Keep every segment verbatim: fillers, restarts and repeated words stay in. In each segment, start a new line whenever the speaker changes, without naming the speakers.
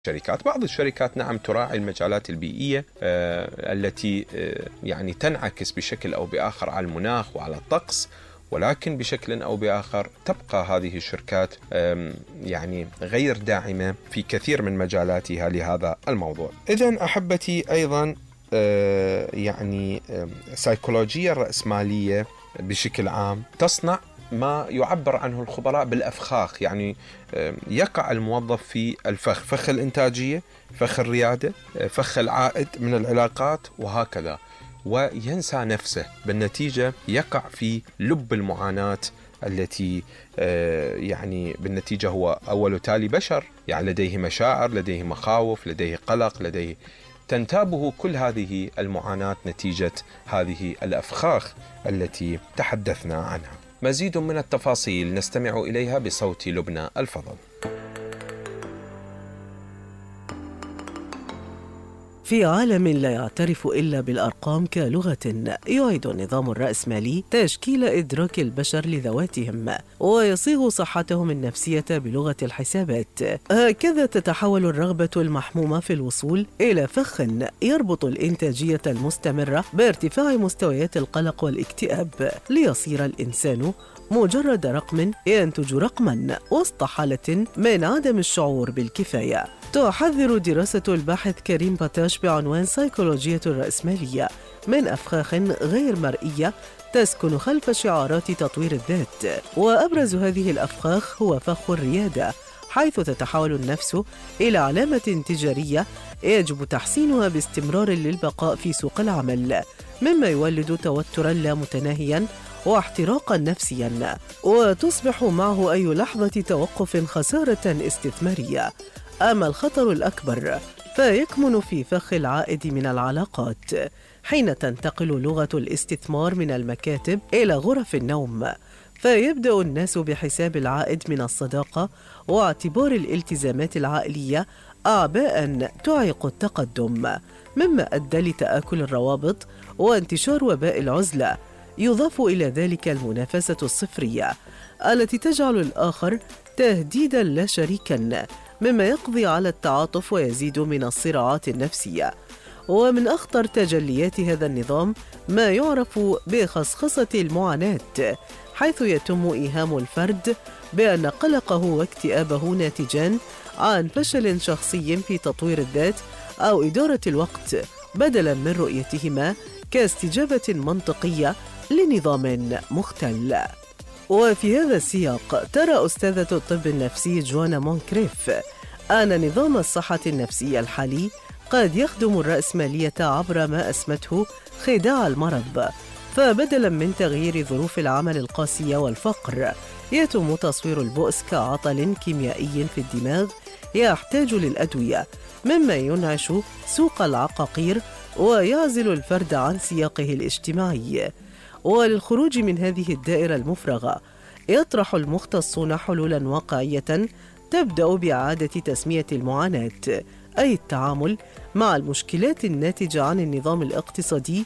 الشركات. بعض الشركات نعم تراعي المجالات البيئية آه التي آه يعني تنعكس بشكل أو بآخر على المناخ وعلى الطقس، ولكن بشكل أو بآخر تبقى هذه الشركات آه يعني غير داعمة في كثير من مجالاتها لهذا الموضوع. إذن أحبتي، أيضا آه يعني آه سيكولوجية الرأسمالية بشكل عام تصنع ما يعبر عنه الخبراء بالأفخاخ، يعني يقع الموظف في الفخ، فخ الإنتاجية، فخ الريادة، فخ العائد من العلاقات وهكذا، وينسى نفسه. بالنتيجة يقع في لب المعاناة التي يعني بالنتيجة هو أول تالي بشر، يعني لديه مشاعر، لديه مخاوف، لديه قلق، لديه تنتابه كل هذه المعاناة نتيجة هذه الأفخاخ التي تحدثنا عنها. مزيد من التفاصيل نستمع إليها بصوت لبنى الفضل.
في عالم لا يعترف إلا بالأرقام كلغة، يعيد النظام الرأسمالي تشكيل إدراك البشر لذواتهم ويصيغ صحتهم النفسية بلغة الحسابات. هكذا تتحول الرغبة المحمومة في الوصول إلى فخ يربط الإنتاجية المستمرة بارتفاع مستويات القلق والاكتئاب، ليصير الإنسان مجرد رقم ينتج رقما وسط حالة من عدم الشعور بالكفاية. تحذر دراسة الباحث كريم باتاش بعنوان سيكولوجية الرأسمالية من أفخاخ غير مرئية تسكن خلف شعارات تطوير الذات، وأبرز هذه الأفخاخ هو فخ الريادة، حيث تتحول النفس إلى علامة تجارية يجب تحسينها باستمرار للبقاء في سوق العمل، مما يولد توتراً لا متناهياً واحتراقاً نفسياً، وتصبح معه أي لحظة توقف خسارة استثمارية. أما الخطر الأكبر فيكمن في فخ العائد من العلاقات، حين تنتقل لغة الاستثمار من المكاتب إلى غرف النوم، فيبدأ الناس بحساب العائد من الصداقة واعتبار الالتزامات العائلية أعباء تعيق التقدم، مما أدى لتآكل الروابط وانتشار وباء العزلة. يضاف إلى ذلك المنافسة الصفرية التي تجعل الآخر تهديداً لا شريكاً، مما يقضي على التعاطف ويزيد من الصراعات النفسية. ومن أخطر تجليات هذا النظام ما يعرف بخصخصة المعاناة، حيث يتم إيهام الفرد بأن قلقه واكتئابه ناتجان عن فشل شخصي في تطوير الذات أو إدارة الوقت، بدلاً من رؤيتهما كاستجابة منطقية لنظام مختل. وفي هذا السياق ترى أستاذة الطب النفسي جوانا مونكريف أن نظام الصحة النفسية الحالي قد يخدم الرأسمالية عبر ما أسمته خداع المرض، فبدلاً من تغيير ظروف العمل القاسية والفقر يتم تصوير البؤس كعطل كيميائي في الدماغ يحتاج للأدوية، مما ينعش سوق العقاقير ويعزل الفرد عن سياقه الاجتماعي. وللخروج من هذه الدائرة المفرغة يطرح المختصون حلولاً واقعية تبدأ بإعادة تسمية المعاناة، أي التعامل مع المشكلات الناتجة عن النظام الاقتصادي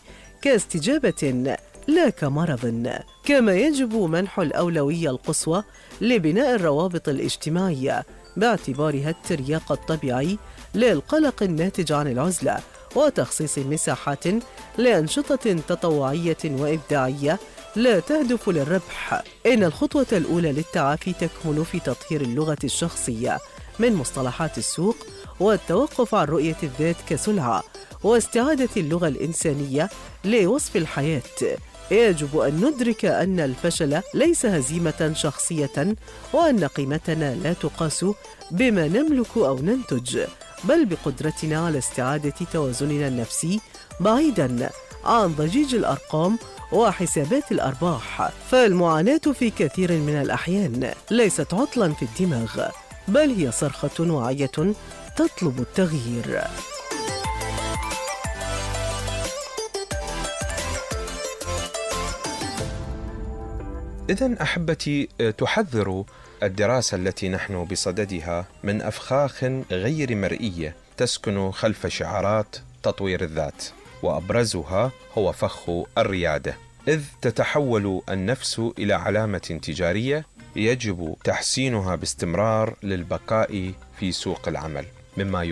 كاستجابة لا كمرض، كما يجب منح الأولوية القصوى لبناء الروابط الاجتماعية باعتبارها الترياق الطبيعي للقلق الناتج عن العزلة، وتخصيص مساحات لأنشطة تطوعية وإبداعية لا تهدف للربح. إن الخطوة الأولى للتعافي تكمن في تطهير اللغة الشخصية من مصطلحات السوق والتوقف عن رؤية الذات كسلعة، واستعادة اللغة الإنسانية لوصف الحياة. يجب أن ندرك أن الفشل ليس هزيمة شخصية، وأن قيمتنا لا تقاس بما نملك أو ننتج، بل بقدرتنا على استعادة توازننا النفسي بعيداً عن ضجيج الأرقام وحسابات الأرباح. فالمعاناة في كثير من الأحيان ليست عطلاً في الدماغ، بل هي صرخة واعية تطلب التغيير.
إذن أحبتي، تحذر الدراسة التي نحن بصددها من أفخاخ غير مرئية تسكن خلف شعارات تطوير الذات، وأبرزها هو فخ الريادة، إذ تتحول النفس إلى علامة تجارية يجب تحسينها باستمرار للبقاء في سوق العمل، مما